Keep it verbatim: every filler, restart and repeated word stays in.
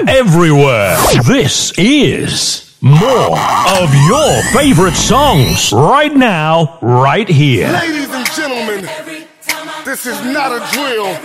everywhere. This is more of your favorite songs right now, right here. Ladies and gentlemen, this is not a drill.